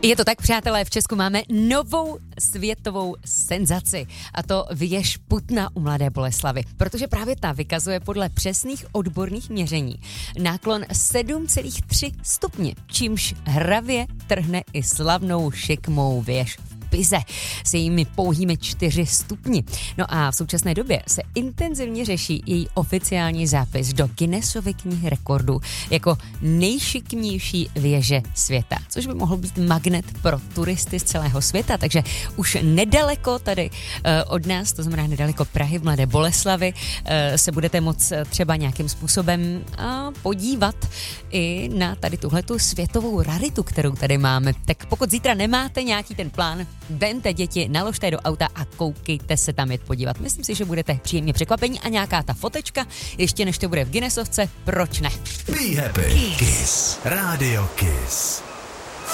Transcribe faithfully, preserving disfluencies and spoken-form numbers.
Je to tak, přátelé, v Česku máme novou světovou senzaci, a to věž Putna u Mladé Boleslavi, protože právě ta vykazuje podle přesných odborných měření náklon sedm celá tři stupně, čímž hravě trhne i slavnou šikmou věž v Pize s jejími pouhými čtyři stupni. No a v současné době se intenzivně řeší její oficiální zápis do Guinnessovy knihy rekordů jako nejšikmější věže světa, což by mohl být magnet pro turisty z celého světa, takže už nedaleko tady uh, od nás, to znamená nedaleko Prahy v Mladé Boleslavi, uh, se budete moct třeba nějakým způsobem uh, podívat i na tady tuhletu světovou raritu, kterou tady máme. Tak pokud zítra nemáte nějaký ten plán, vemte děti, naložte je do auta a koukejte se tam jet podívat. Myslím si, že budete příjemně překvapení a nějaká ta fotečka, ještě než to bude v Guinnessovce, proč ne? Be happy. Kiss. Rádio Kiss.